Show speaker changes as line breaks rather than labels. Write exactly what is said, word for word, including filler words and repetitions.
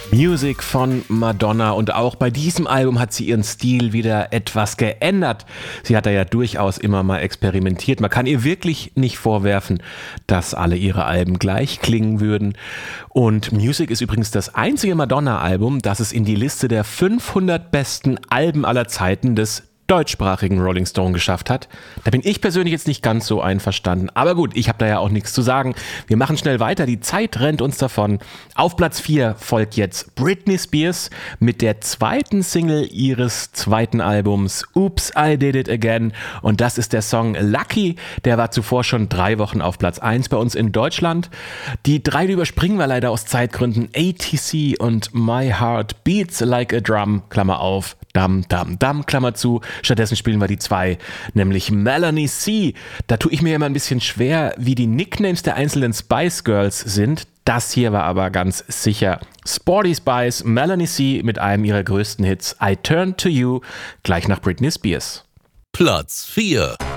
Music von Madonna, und auch bei diesem Album hat sie ihren Stil wieder etwas geändert. Sie hat da ja durchaus immer mal experimentiert. Man kann ihr wirklich nicht vorwerfen, dass alle ihre Alben gleich klingen würden. Und Music ist übrigens das einzige Madonna-Album, das es in die Liste der fünfhundert besten Alben aller Zeiten des deutschsprachigen Rolling Stone geschafft hat. Da bin ich persönlich jetzt nicht ganz so einverstanden. Aber gut, ich habe da ja auch nichts zu sagen. Wir machen schnell weiter. Die Zeit rennt uns davon. Auf Platz vier folgt jetzt Britney Spears mit der zweiten Single ihres zweiten Albums Oops, I Did It Again. Und das ist der Song Lucky. Der war zuvor schon drei Wochen auf Platz eins bei uns in Deutschland. Die drei überspringen wir leider aus Zeitgründen. A T C und My Heart Beats Like a Drum, Klammer auf. Dam, dam, dam, Klammer zu. Stattdessen spielen wir die zwei, nämlich Melanie C. Da tue ich mir immer ein bisschen schwer, wie die Nicknames der einzelnen Spice Girls sind. Das hier war aber ganz sicher Sporty Spice, Melanie C. mit einem ihrer größten Hits, I Turn to You, gleich nach Britney Spears.
Platz vier.